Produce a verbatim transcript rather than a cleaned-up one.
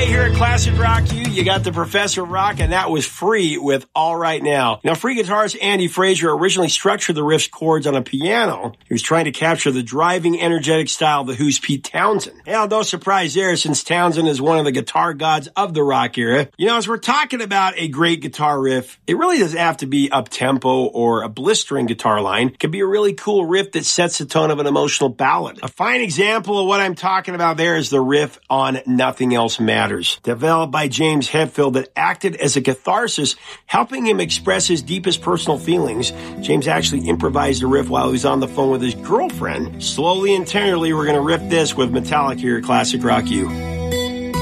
here at Classic Rock U, you got the Professor Rock, and that was Free with All Right Now. Now, Free guitarist Andy Fraser originally structured the riff's chords on a piano. He was trying to capture the driving, energetic style of the Who's Pete Townsend. Hell, no surprise there, since Townsend is one of the guitar gods of the rock era. You know, as we're talking about a great guitar riff, it really doesn't have to be up-tempo or a blistering guitar line. It can be a really cool riff that sets the tone of an emotional ballad. A fine example of what I'm talking about there is the riff on Nothing Else Matters, developed by James Hetfield, that acted as a catharsis, helping him express his deepest personal feelings. James actually improvised the riff while he was on the phone with his girlfriend. Slowly and tenderly, we're going to riff this with Metallica here at Classic Rock U.